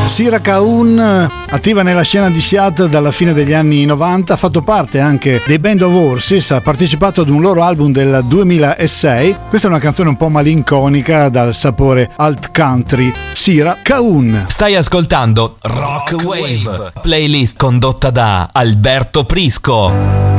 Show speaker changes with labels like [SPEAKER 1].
[SPEAKER 1] Sira Kaun, attiva nella scena di Seattle dalla fine degli anni 90, ha fatto parte anche dei Band of Horses, ha partecipato ad un loro album del 2006. Questa è una canzone un po' malinconica dal sapore alt country. Sira Kaun.
[SPEAKER 2] Stai ascoltando Rock Wave, playlist condotta da Alberto Prisco.